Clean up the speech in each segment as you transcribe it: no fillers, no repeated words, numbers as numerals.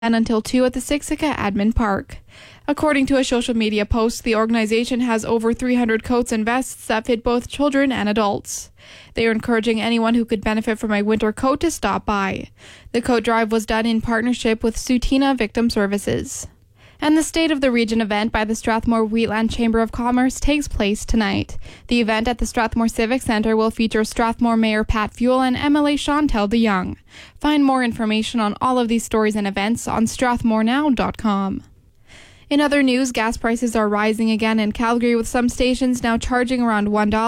and until 2 at the Siksika Admin Park. According to a social media post, the organization has over 300 coats and vests that fit both children and adults. They are encouraging anyone who could benefit from a winter coat to stop by. The coat drive was done in partnership with Sutina Victim Services. And the State of the Region event by the Strathmore Wheatland Chamber of Commerce takes place tonight. The event at the Strathmore Civic Centre will feature Strathmore Mayor Pat Fuel and MLA Chantel DeYoung. Find more information on all of these stories and events on strathmorenow.com. In other news, gas prices are rising again in Calgary, with some stations now charging around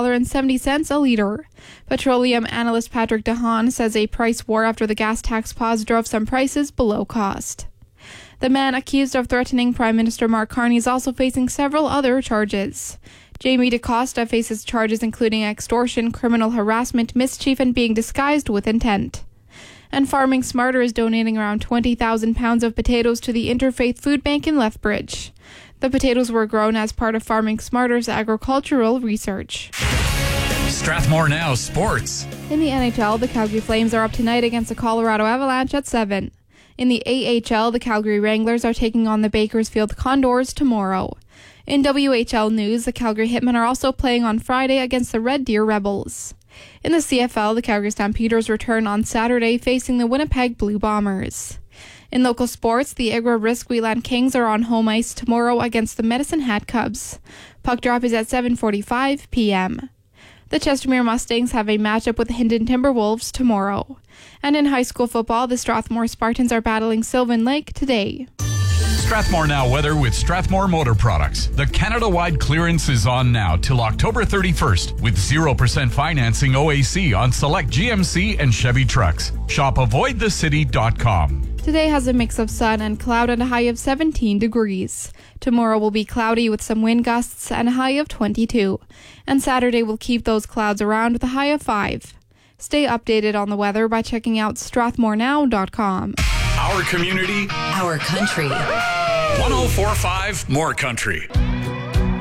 $1.70 a litre. Petroleum analyst Patrick DeHaan says a price war after the gas tax pause drove some prices below cost. The man accused of threatening Prime Minister Mark Carney is also facing several other charges. Jamie DaCosta faces charges including extortion, criminal harassment, mischief, and being disguised with intent. And Farming Smarter is donating around 20,000 pounds of potatoes to the Interfaith Food Bank in Lethbridge. The potatoes were grown as part of Farming Smarter's agricultural research. Strathmore Now Sports. In the NHL, the Calgary Flames are up tonight against the Colorado Avalanche at 7. In the AHL, the Calgary Wranglers are taking on the Bakersfield Condors tomorrow. In WHL news, the Calgary Hitmen are also playing on Friday against the Red Deer Rebels. In the CFL, the Calgary Stampeders return on Saturday facing the Winnipeg Blue Bombers. In local sports, the Igra Risk Wheatland Kings are on home ice tomorrow against the Medicine Hat Cubs. Puck drop is at 7:45 p.m. The Chestermere Mustangs have a matchup with the Hinton Timberwolves tomorrow. And in high school football, the Strathmore Spartans are battling Sylvan Lake today. Strathmore Now weather with Strathmore Motor Products. The Canada-wide clearance is on now till October 31st with 0% financing OAC on select GMC and Chevy trucks. Shop avoidthecity.com. Today has a mix of sun and cloud and a high of 17 degrees. Tomorrow will be cloudy with some wind gusts and a high of 22. And Saturday will keep those clouds around with a high of 5. Stay updated on the weather by checking out strathmorenow.com. Our community, our country. 104.5 More Country.